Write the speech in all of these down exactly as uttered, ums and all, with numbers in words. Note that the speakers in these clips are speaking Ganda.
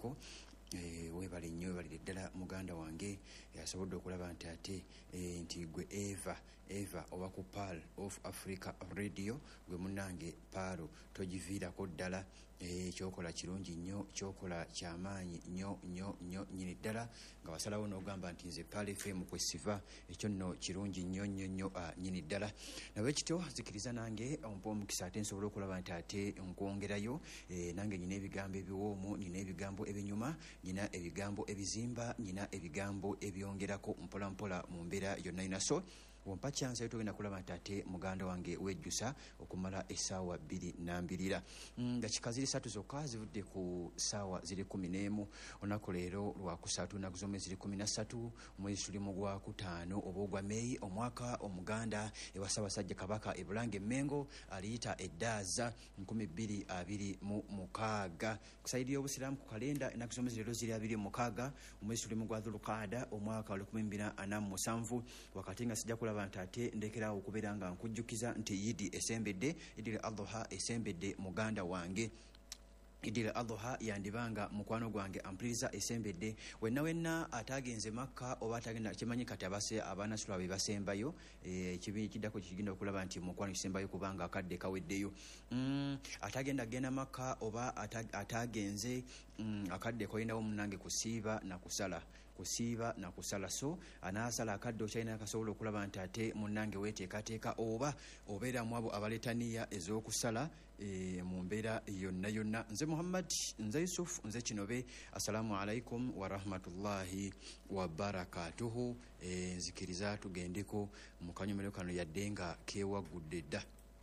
tugendeko. Eh webale nnyo bali ddala muganda wange yasobodde okulaba nti ate e, nti gwe Eva Eva oba ku Pearl of Africa Radio gwe munange Paro togiviirako ddala e, kyokola kirungi nnyo kyokola kyamaanyi nnyo nnyo nnyo nyini ddala nga wasalawo n'ogamba nti nze Pearl F M kwesiva ekyo nno kirungi nnyo nnyo nnyo uh, nyini ddala nawe kityo zikiriza nange ompo omukisa ate nsobola okulaba nti ate nkwongerayo e, nange nyina ebigambo ebiwoomu nyina ebigambo ebinyuma nyina ebigambo ebizimba nyina ebigambo ebyongerako mpola mpola mu mbeera yonna ina so wompa chance tugenda kulaba nti ate muganda wange wejjusa okumala essaawa bbiri nambirira nga kikaziri ssatu zokka zivudde ku ssaawa ziri kumi n'emu olunaku leero lwakusatu naku z'omwezi ziri kumi na ssatu omwezi tulimu gwa kutaano oba ogwa Meeyi omwaka omuganda ewa Ssaabasajja Kabaka Ebulange Mmengo aliyita eddaaza nkumi bbiri abiri mu mukaaga kusaidi y'Obusiraamu ku kalenda ennaku z'omwezi leero ziri abiri mukaaga omwezi tulimu gwa Dhulqaada omwaka wa lukumi bbiri ana mu musanvu wakati nga sijja kulaba nti ate ndekerawo okubeera nga nkujjukiza nti Yidi esembedde Idil Adha esembedde muganda wange Idil Adha yandibanga mukwano gwange ampuliriza esembedde wenna wenna atagenze Makka oba atagenda kimanyi kati abase abaana sulwa be basembayo e, kibi kidako kigenda okulaba nti mukwano kisembayo kubanga akadde kaweddeyo mm, atagenda genda Makka oba atag, atagenze mm, akadde koyinawo munange kusiiba na kusala kusiiba na kusala so anaasala akadde okyalina akasobola okulaba nti ate munange weteekateeka oba obeera mu abo abaletaniya ez'okusala e, mu mbeera yonna yonna nze Muhammad nze Yusuf nze Kinobe assalamu alaikum wa rahmatullahi wa barakatuhu e, nzikiriza tugendeko mu kanyomero kano yadde nga keewagudde dda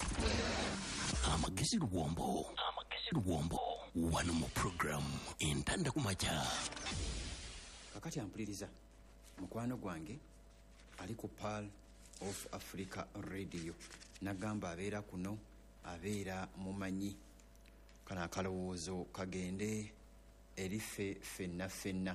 amagezi luwombo amagezi luwombo wano mu program entanda kumacha kakati ampuliriza mukwano gwange ali ku Pearl of Africa Radio nagamba abeera kuno abeera mumanyi kana akalowoozo kagende erife fenna fenna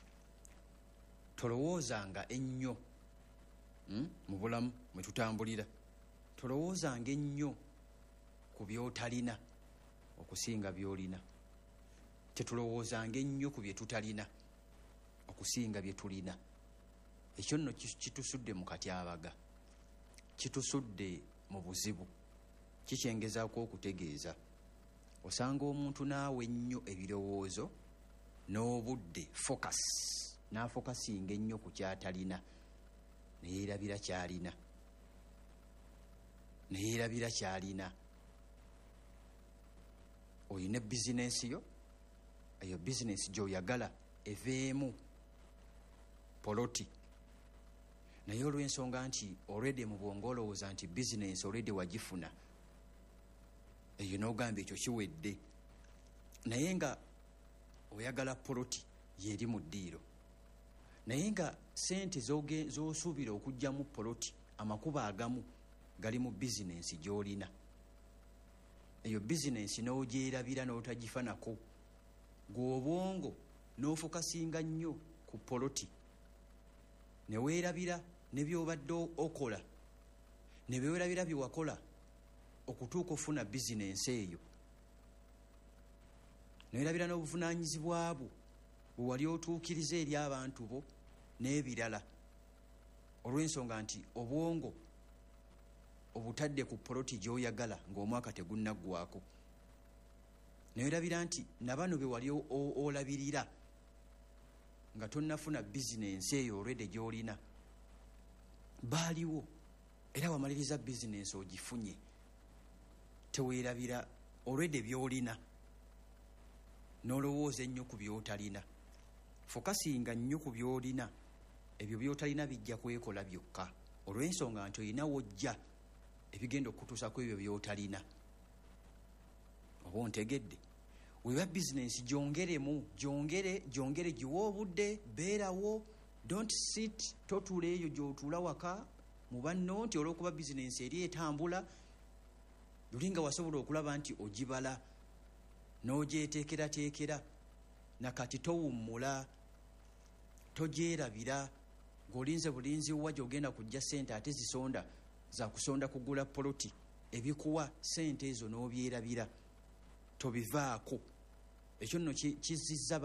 tolowoozanga ennyo hmm? mu bulamu mwe tutambulira tolowoozanga ennyo ku byotalina okusinga byolina tetulowoozanga ennyo ku bye tutalina okusinga bye tulina ekyo nno kitusudde mu katyabaga kitusudde mu buzibu kikyengezaako okutegeeza osanga omuntu naawe ennyo ebirowoozo n'obudde focus n'afokasinga ennyo ku kyatalina neyeerabira kyalina neyeerabira kyalina oyina bizinensi yo eyo bizinensi gy'oyagala eveemu poloti naye olw'ensonga nti already mu bwongo olowooza nti bizinensi already wagifuna eyo n'ogamba ekyo kiwedde naye nga oyagala poloti yeri mu ddiiro naye nga sente z'osuubira okugyamu poloti amakuba agamu gali mu bizinensi gy'olina eyo bizinensi n'ogyerabira n'otagifanako gw'obwongo n'ofokasinga nnyo ku poloti ne weerabira ne by'obadde okola ne weerabira bye wakola okutuuka ofuna bizinensi eyo ne weerabira n'obuvunaanyizibwa bwo bwe wali otuukiriza eri abantu bo n'ebirala olw'ensonga nti obwongo obutadde ku poloti gy'oyagala ng'omwaka tegunnaggwako ne weerabira nti nabano be wali olabirira nga tonnafuna bizinensi eyo olwedde gy'olina baaliwo era wamaliriza bizinensi ogifunye teweerabira olwedde by'olina n'olowooza ennyo ku by'otalina fokasinga nnyo ku by'olina ebyo by'otalina bijja kwekola byokka olw'ensonga nti olina wojja ebigenda okutuusa ku ebyo by'otalina oba ontegedde weba bizinensi gyongeremu gyongere gyongere giwe obudde beerawo don't sit totula eyo gy'otuula waka mu banno nti olw'okuba bizinensi eri etambula lulinga wasobola okulaba nti ogibala n'ogyeteekerateekera nakati towummula togyerabira ng'olinze bulinzi wa gy'ogenda kujja ssente ate zisonda za kusonda kugula poloti ebikuwa ssente ezo n'obyerabira tobivaako ekyo nno kizizza